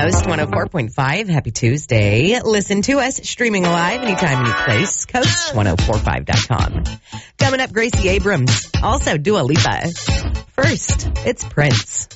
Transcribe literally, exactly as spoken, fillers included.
Coast one oh four point five. Happy Tuesday. Listen to us streaming live anytime, any place. coast ten forty-five dot com. Coming up, Gracie Abrams. Also, Dua Lipa. First, it's Prince.